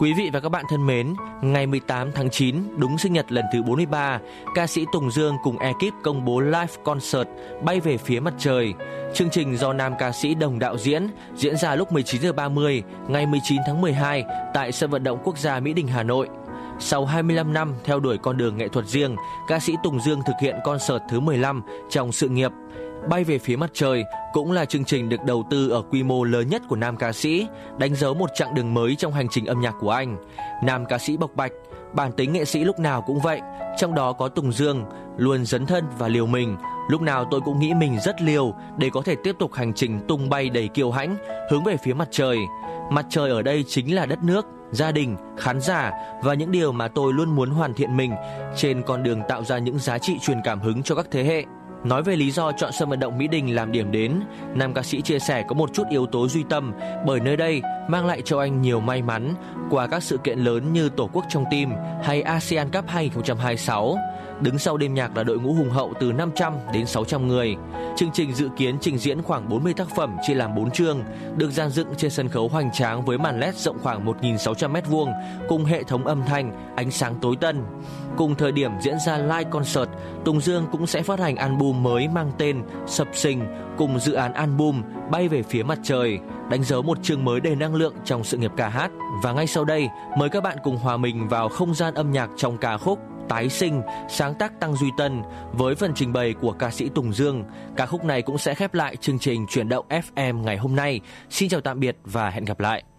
Quý vị và các bạn thân mến, ngày 18 tháng 9, đúng sinh nhật lần thứ 43, ca sĩ Tùng Dương cùng ekip công bố live concert Bay về phía mặt trời. Chương trình do nam ca sĩ đồng đạo diễn ra lúc 19h30 ngày 19 tháng 12 tại sân vận động quốc gia Mỹ Đình, Hà Nội. Sau 25 năm theo đuổi con đường nghệ thuật riêng, ca sĩ Tùng Dương thực hiện concert thứ 15 trong sự nghiệp. Bay về phía mặt trời cũng là chương trình được đầu tư ở quy mô lớn nhất của nam ca sĩ, đánh dấu một chặng đường mới trong hành trình âm nhạc của anh. Nam ca sĩ bộc bạch, bản tính nghệ sĩ lúc nào cũng vậy, trong đó có Tùng Dương, luôn dấn thân và liều mình. Lúc nào tôi cũng nghĩ mình rất liều để có thể tiếp tục hành trình tung bay đầy kiêu hãnh, hướng về phía mặt trời. Mặt trời ở đây chính là đất nước, gia đình, khán giả và những điều mà tôi luôn muốn hoàn thiện mình trên con đường tạo ra những giá trị truyền cảm hứng cho các thế hệ. Nói về lý do chọn sân vận động Mỹ Đình làm điểm đến, nam ca sĩ chia sẻ có một chút yếu tố duy tâm, bởi nơi đây mang lại cho anh nhiều may mắn qua các sự kiện lớn như Tổ quốc trong tim hay ASEAN Cup 2026. Đứng sau đêm nhạc là đội ngũ hùng hậu từ 500 đến 600 người. Chương trình dự kiến trình diễn khoảng 40 tác phẩm chia làm 4 chương, được dàn dựng trên sân khấu hoành tráng với màn LED rộng khoảng 1.600m2 cùng hệ thống âm thanh, ánh sáng tối tân. Cùng thời điểm diễn ra live concert, Tùng Dương cũng sẽ phát hành album mới mang tên Sập Sình cùng dự án album Bay về phía mặt trời, đánh dấu một chương mới đầy năng lượng trong sự nghiệp ca hát. Và ngay sau đây, mời các bạn cùng hòa mình vào không gian âm nhạc trong ca khúc Tái sinh, sáng tác Tăng Duy Tân với phần trình bày của ca sĩ Tùng Dương. Ca khúc này cũng sẽ khép lại chương trình Chuyển động FM ngày hôm nay. Xin chào tạm biệt và hẹn gặp lại.